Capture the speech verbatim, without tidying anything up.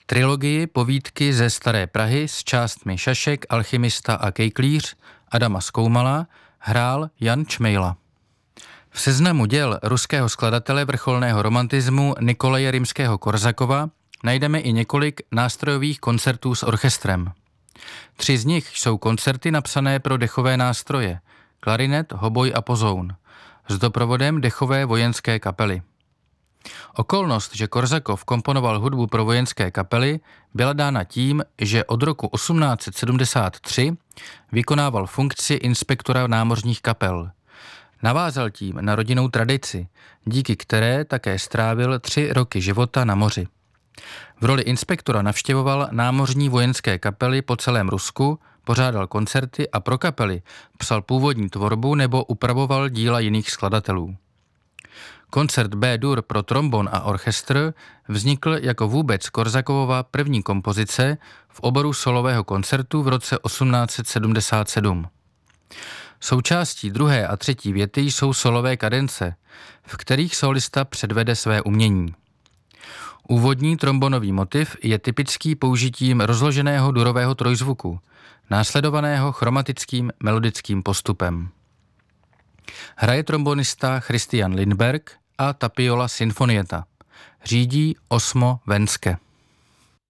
Trilogii Povídky ze Staré Prahy s částmi Šašek, Alchymista a Kejklíř Adama Skoumala hrál Jan Čmejla. V seznamu děl ruského skladatele vrcholného romantismu Nikolaje Rimského-Korsakova najdeme i několik nástrojových koncertů s orchestrem. Tři z nich jsou koncerty napsané pro dechové nástroje, klarinet, hoboj a pozoun, s doprovodem dechové vojenské kapely. Okolnost, že Korsakov komponoval hudbu pro vojenské kapely, byla dána tím, že od roku osmnáct set sedmdesát tři vykonával funkci inspektora námořních kapel. Navázal tím na rodinnou tradici, díky které také strávil tři roky života na moři. V roli inspektora navštěvoval námořní vojenské kapely po celém Rusku, pořádal koncerty a pro kapely psal původní tvorbu nebo upravoval díla jiných skladatelů. Koncert B-dur pro trombon a orchestr vznikl jako vůbec Korsakovova první kompozice v oboru solového koncertu v roce osmnáct set sedmdesát sedm. Součástí druhé a třetí věty jsou solové kadence, v kterých solista předvede své umění. Úvodní trombonový motiv je typický použitím rozloženého durového trojzvuku, následovaného chromatickým melodickým postupem. Hraje trombonista Christian Lindberg a Tapiola Sinfonietta. Řídí Osmo Venske.